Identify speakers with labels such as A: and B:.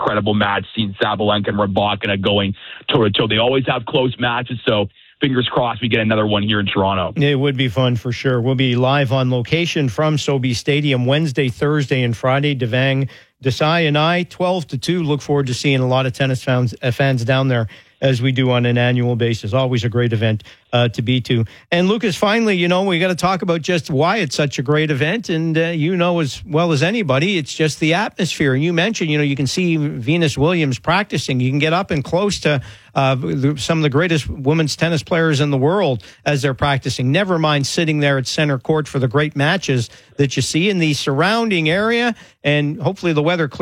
A: incredible match, seeing Sabalenka and Rybakina going toe-to-toe. They always have close matches, so fingers crossed we get another one here in Toronto.
B: It would be fun for sure. We'll be live on location from Sobeys Stadium Wednesday, Thursday, and Friday. Devang Desai and I, 12 to 2. Look forward to seeing a lot of tennis fans down there as we do on an annual basis. Always a great event to be to. And Lucas, finally, we got to talk about just why it's such a great event. And as well as anybody, it's just the atmosphere. And you mentioned, you can see Venus Williams practicing. You can get up and close to some of the greatest women's tennis players in the world as they're practicing. Never mind sitting there at center court for the great matches that you see in the surrounding area. And hopefully the weather